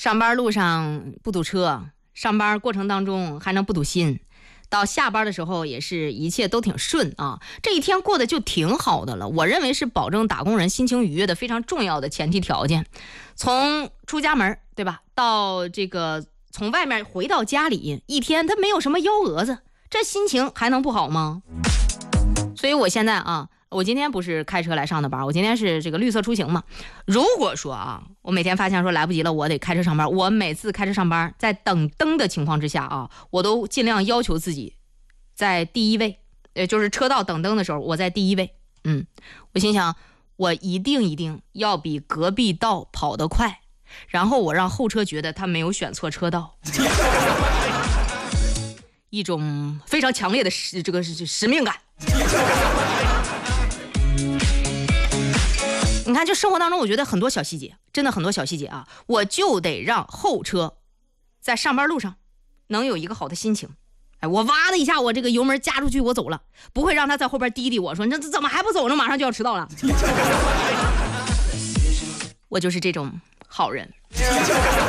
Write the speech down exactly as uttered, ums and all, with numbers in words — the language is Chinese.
上班路上不堵车，上班过程当中还能不堵心，到下班的时候也是一切都挺顺啊，这一天过得就挺好的了。我认为是保证打工人心情愉悦的非常重要的前提条件。从出家门对吧，到这个从外面回到家里，一天他没有什么幺蛾子，这心情还能不好吗？所以我现在啊，我今天不是开车来上的班，我今天是这个绿色出行嘛。如果说啊，我每天发现说来不及了，我得开车上班，我每次开车上班，在等灯的情况之下啊，我都尽量要求自己在第一位，呃，就是车道等灯的时候，我在第一位。嗯，我心想，我一定一定要比隔壁道跑得快，然后我让后车觉得他没有选错车道。一种非常强烈的使这个使命感。你看，就生活当中，我觉得很多小细节，真的很多小细节啊，我就得让后车在上班路上能有一个好的心情。哎，我哇的一下，我这个油门加出去，我走了，不会让他在后边滴滴我说：“你这怎么还不走呢？马上就要迟到了。”我就是这种好人。